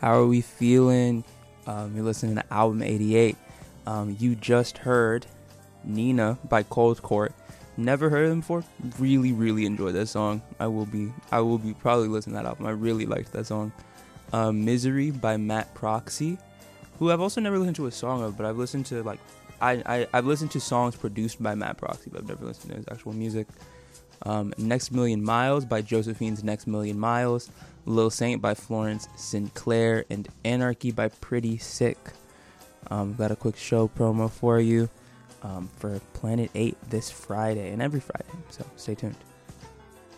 How are we feeling? You're listening to Album 88. You just heard Nina by Cold Court. Never heard of them before. Really, really enjoyed that song. I will be probably listening to that album. I really liked that song. Misery by Matt Proxy, who I've also never listened to a song of, but I've listened to I've listened to songs produced by Matt Proxy, but I've never listened to his actual music. Next Million Miles by Josephine's Next Million Miles, Lil Saint by Florence Sinclair, and Anarchy by Pretty Sick. Got a quick show promo for you for Planet 8 this Friday and every Friday, so stay tuned.